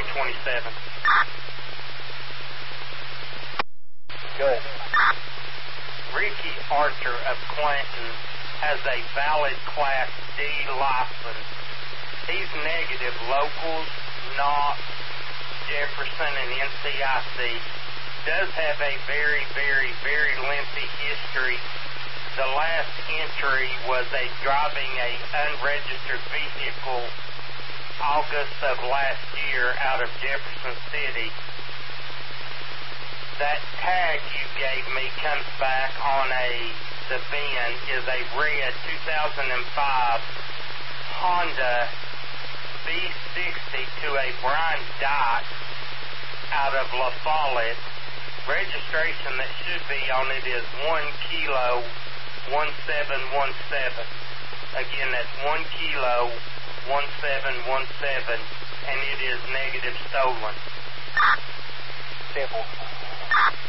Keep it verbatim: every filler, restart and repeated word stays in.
twenty-seven. Good. Ricky Archer of Clanton has a valid Class D license. He's negative locals, Knox, Jefferson, and N C I C. Does have a very, very, very lengthy history. The last entry was a driving a unregistered vehicle August of last year out of Jefferson City. That tag you gave me comes back on a, the V I N is a red two thousand five Honda B sixty to a Brian Dyke out of La Follette. Registration that should be on it is one kilo one seven one seven. Again, that's one kilo one seven one seven, and it is negative stolen. Simple.